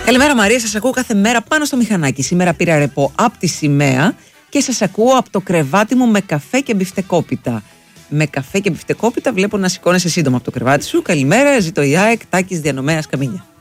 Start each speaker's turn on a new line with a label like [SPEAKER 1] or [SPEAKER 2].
[SPEAKER 1] Καλημέρα Μαρία, σας ακούω κάθε μέρα πάνω στο μηχανάκι. Σήμερα πήρα ρεπό από τη Σημαία και σας ακούω από το κρεβάτι μου με καφέ και μπιφτεκόπιτα. Με καφέ και μπιφτεκόπιτα βλέπω να σηκώνεσαι σύντομα από το κρεβάτι σου. Καλημέρα, ζήτω η ΑΕΚ, Τάκης Διανομέας Καμίνια.